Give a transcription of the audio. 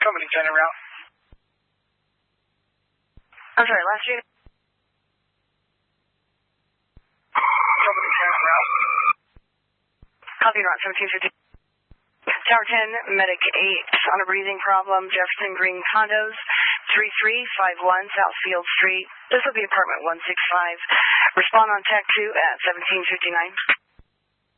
Company 10 en route. I'm sorry, last unit? Company 10 en route. Copy, route 1750. Tower 10, Medic 8 on a breathing problem, Jefferson Green Condos, 3351 Southfield Street. This will be apartment 165. Respond on TAC 2 at 1759.